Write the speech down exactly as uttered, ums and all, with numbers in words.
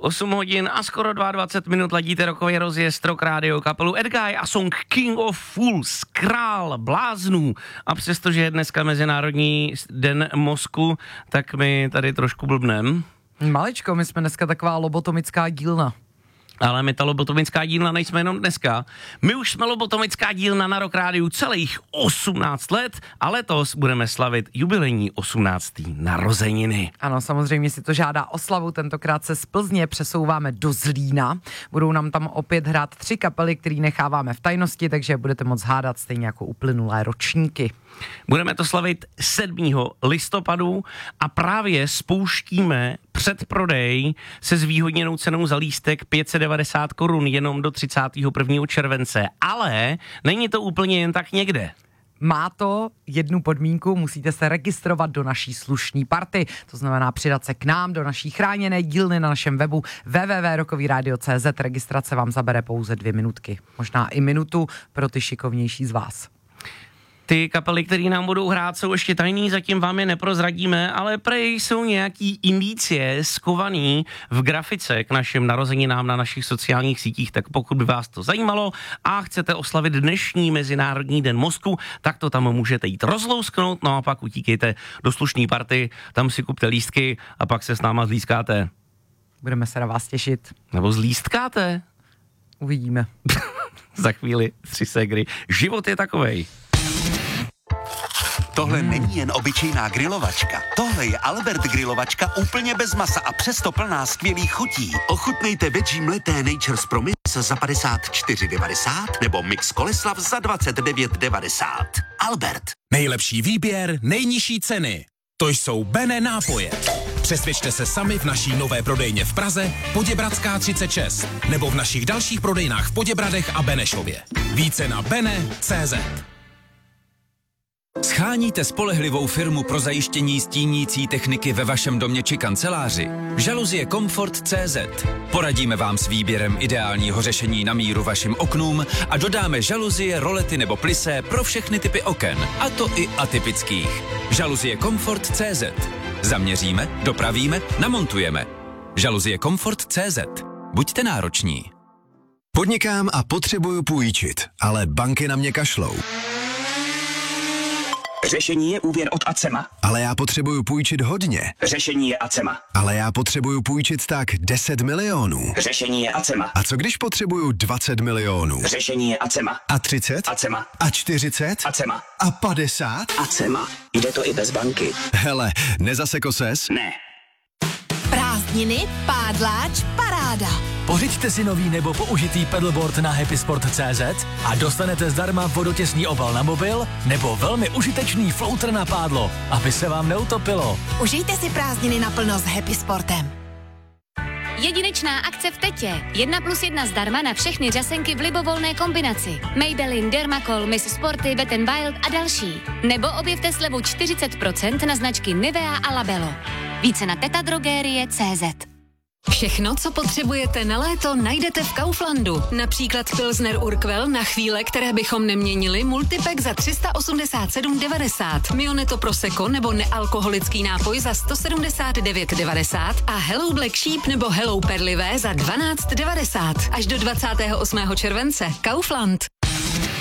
osm hodin a skoro dvacet dva minut ladíte rokový rozjezd Rock Radio, kapelu Edguy a song King of Fools, král bláznů. A přestože je dneska Mezinárodní den mozku, tak my tady trošku blbnem. Maličko, my jsme dneska taková lobotomická dílna. Ale my ta lobotomická dílna nejsme jenom dneska. My už jsme lobotomická dílna na Rock Rádiu celých osmnáct let a letos budeme slavit jubilejní osmnácté narozeniny. Ano, samozřejmě si to žádá oslavu, tentokrát se z Plzně přesouváme do Zlína. Budou nám tam opět hrát tři kapely, které necháváme v tajnosti, takže budete moc hádat stejně jako uplynulé ročníky. Budeme to slavit sedmého listopadu a právě spouštíme předprodej se zvýhodněnou cenou za lístek pět set devadesát korun jenom do třicátého prvního července. Ale není to úplně jen tak někde. Má to jednu podmínku, musíte se registrovat do naší slušní party, to znamená přidat se k nám do naší chráněné dílny na našem webu w w w tečka rokový rádio tečka c z. Registrace vám zabere pouze dvě minutky, možná i minutu pro ty šikovnější z vás. Ty kapely, které nám budou hrát, jsou ještě tajný, zatím vám je neprozradíme, ale prej jsou nějaký indicie skovaný v grafice k našim narozeninám na našich sociálních sítích, tak pokud by vás to zajímalo a chcete oslavit dnešní Mezinárodní den mozku, tak to tam můžete jít rozlousknout, no a pak utíkejte do slušný party, tam si kupte lístky a pak se s náma zlískáte. Budeme se na vás těšit. Nebo zlístkáte? Uvidíme. Za chvíli tři segry. Život je takovej. Tohle není jen obyčejná grilovačka. Tohle je Albert grilovačka úplně bez masa a přesto plná skvělých chutí. Ochutnejte veggie mleté Nature's Promise za padesát čtyři devadesát nebo mix Koleslav za dvacet devět devadesát. Albert. Nejlepší výběr, nejnižší ceny. To jsou Bene nápoje. Přesvědčte se sami v naší nové prodejně v Praze, Poděbradská třicet šest, nebo v našich dalších prodejnách v Poděbradech a Benešově. Více na bene tečka cé zet. Sháníte spolehlivou firmu pro zajištění stínící techniky ve vašem domě či kanceláři? Žaluzie Comfort tečka cé zet. Poradíme vám s výběrem ideálního řešení na míru vašim oknům a dodáme žaluzie, rolety nebo plisé pro všechny typy oken, a to i atypických. Žaluzie Comfort tečka cé zet. Zaměříme, dopravíme, namontujeme. Žaluzie Comfort tečka cé zet. Buďte nároční. Podnikám a potřebuju půjčit, ale banky na mě kašlou. Řešení je úvěr od Acema. Ale já potřebuju půjčit hodně. Řešení je Acema. Ale já potřebuju půjčit tak deset milionů. Řešení je Acema. A co když potřebuju dvacet milionů? Řešení je Acema. A třicet? Acema. A čtyřicet? Acema. A padesát? Acema. Jde to i bez banky. Hele, nezaseko ses? Ne. Prázdniny, pádláč, paráda. Pořiďte si nový nebo použitý pedalboard na happysport tečka cé zet a dostanete zdarma vodotěsný obal na mobil nebo velmi užitečný floater na pádlo, aby se vám neutopilo. Užijte si prázdniny naplno s Happy Sportem. Jedinečná akce v Tetě. Jedna plus jedna zdarma na všechny řasenky v libovolné kombinaci. Maybelline, Dermacol, Miss Sporty, Wet n Wild a další. Nebo objevte slevu čtyřicet procent na značky Nivea a Labello. Více na tetadrogerie tečka cé zet. Všechno, co potřebujete na léto, najdete v Kauflandu. Například Pilsner Urquell na chvíle, které bychom neměnili, multipack za tři sta osmdesát sedm devadesát, Mioneto Prosecco nebo nealkoholický nápoj za sto sedmdesát devět devadesát a Hello Black Sheep nebo Hello Perlivé za dvanáct devadesát. Až do dvacátého osmého července. Kaufland.